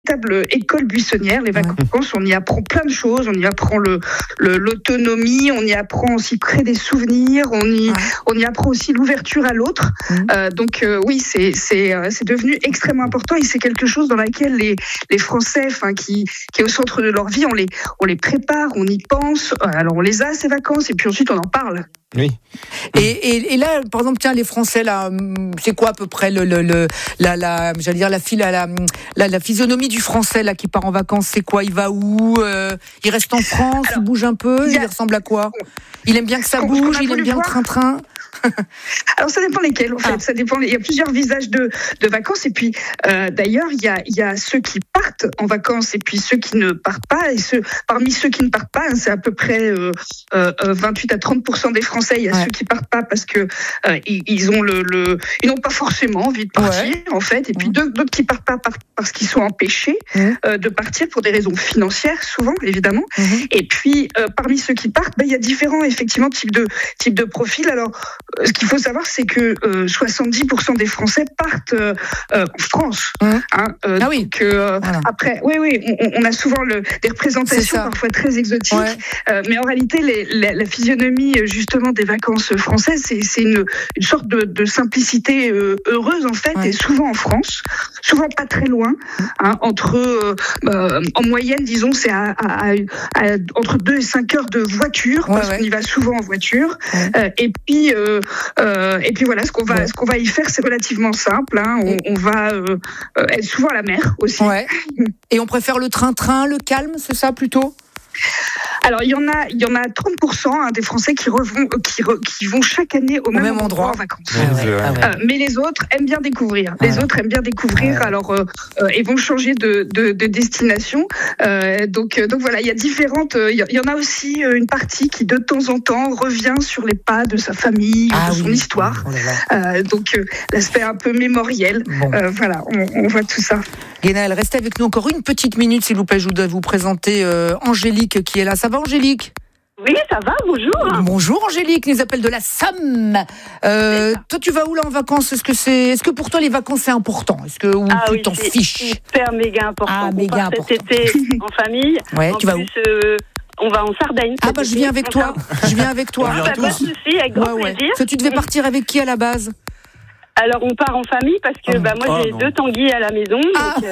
véritable école buissonnière, les vacances. On y apprend plein de choses. On y apprend l'autonomie, on y apprend aussi créer des souvenirs, on y apprend aussi l'ouverture à l'autre. Donc oui, c'est devenu extrêmement important et c'est quelque chose dans laquelle les Français, qui est au centre de leur vie, on les prépare, on y pense. Alors on les a ces vacances et puis ensuite on en parle. Oui. Et là, par exemple, tiens, les Français là, c'est quoi à peu près la physionomie du Français là qui part en vacances? C'est quoi? Il va où? Il reste en France? Il bouge un peu? Il ressemble à quoi? Il aime bien que ça bouge? Il aime bien le train-train? Alors ça dépend lesquels en fait, ça dépend. Il y a plusieurs visages de vacances et puis d'ailleurs il y a ceux qui partent en vacances et puis ceux qui ne partent pas et parmi ceux qui ne partent pas, c'est à peu près 28 à 30% des Français. Il y a ceux qui partent pas parce que ils n'ont pas forcément envie de partir en fait et puis d'autres qui partent pas parce qu'ils sont empêchés de partir pour des raisons financières souvent évidemment. Et puis parmi ceux qui partent, il y a différents effectivement types de profils. Alors ce qu'il faut savoir, c'est que 70% des Français partent en France. Donc, après, on a souvent des représentations parfois très exotiques, mais en réalité, la physionomie justement des vacances françaises, c'est une sorte de simplicité heureuse en fait, et souvent en France, souvent pas très loin, en moyenne, disons, c'est entre 2 et 5 heures de voiture, parce qu'on y va souvent en voiture, et puis voilà, ce qu'on va y faire, c'est relativement simple. On va être souvent à la mer aussi. Et on préfère le train-train, le calme, c'est ça plutôt? Alors il y en a 30% des Français qui vont chaque année au même endroit en vacances. Mais les autres aiment bien découvrir. Alors ils vont changer de destination. Donc voilà, il y a différentes. Il y en a aussi une partie qui de temps en temps revient sur les pas de sa famille, de son histoire. Donc l'aspect un peu mémoriel. Voilà, on voit tout ça. Guénel, restez avec nous encore une petite minute, s'il vous plaît. Je voudrais vous présenter Angélique qui est là. Ça va, Angélique? Oui, ça va, bonjour. Bonjour Angélique, nous appelle de la Somme. Toi, tu vas où là en vacances? Est-ce que pour toi les vacances c'est important? Tu t'en fiches? Super méga important. Méga important. Cet été en famille. Tu vas où? On va en Sardaigne. Je viens avec toi. Pas de souci, avec grand plaisir. Parce que tu devais partir avec qui à la base? Alors on part en famille parce que moi j'ai 2 tanguis à la maison.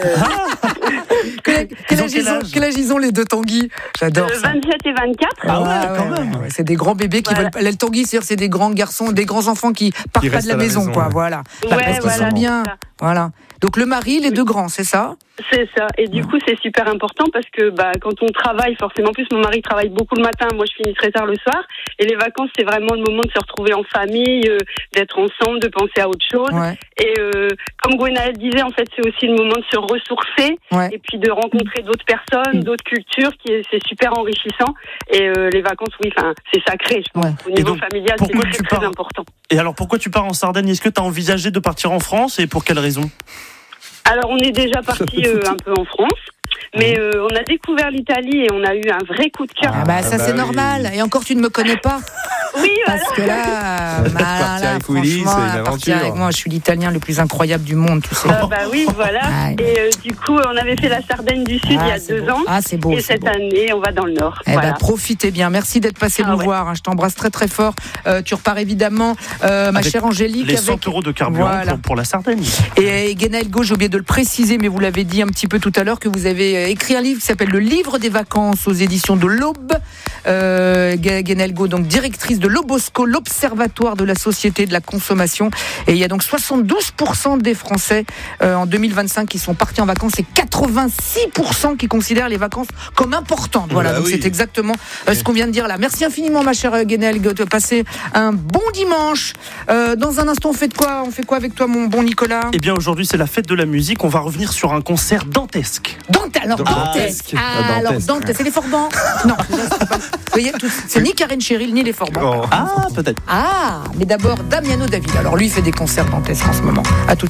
Quel âge ils ont les 2 tanguis? J'adore ça. 27 et 24. Quand même. C'est des grands bébés qui veulent. Le tanguis, c'est des grands garçons, des grands enfants qui partent pas de la maison, quoi. Voilà. Parce qu'ils sont bien. Voilà. Donc le mari, les 2 grands, c'est ça? C'est ça. Et du coup, c'est super important parce que quand on travaille, forcément, en plus mon mari travaille beaucoup le matin, moi je finis très tard le soir. Et les vacances, c'est vraiment le moment de se retrouver en famille, d'être ensemble, de penser à autre chose. Et comme Gwenaëlle disait, en fait, c'est aussi le moment de se ressourcer et puis de rencontrer d'autres personnes, d'autres cultures, c'est super enrichissant. Et les vacances, c'est sacré, je pense. Au niveau familial, c'est très important. Et alors, pourquoi tu pars en Sardaigne? Est-ce que tu as envisagé de partir en France et pour quelle raison? Alors, on est déjà parti un peu en France. Mais on a découvert l'Italie et on a eu un vrai coup de cœur. C'est normal. Et encore, tu ne me connais pas. Oui, parce que là, partir avec moi, je suis l'Italien le plus incroyable du monde, tu sais. Oui, voilà. Et du coup, on avait fait la Sardaigne du Sud il y a 2 ans. C'est beau. Et cette année, on va dans le Nord. Profitez bien. Merci d'être passé nous voir. Je t'embrasse très très fort. Tu repars évidemment, ma chère Angélique, les 100 euros de carburant pour la Sardaigne. Et Guénel Go, j'ai oublié de le préciser, mais vous l'avez dit un petit peu tout à l'heure que vous avez écrit un livre qui s'appelle Le Livre des Vacances aux éditions de l'Aube. Guénel Go, donc directrice de l'Obosco, l'Observatoire de la Société de la Consommation. Et il y a donc 72% des Français en 2025 qui sont partis en vacances et 86% qui considèrent les vacances comme importantes. Voilà, donc c'est exactement ce qu'on vient de dire là. Merci infiniment, ma chère Guénel Go, de passer un bon dimanche. Dans un instant, on fait quoi avec toi, mon bon Nicolas? Eh bien, aujourd'hui, c'est la fête de la musique. On va revenir sur un concert dantesque. Dantesque. C'est les Forbans? Non, vous voyez, c'est ni Karen Cheryl ni les Forbans. Peut-être. Mais d'abord Damiano David. Alors lui, il fait des concerts dantesques en ce moment. À tout de suite.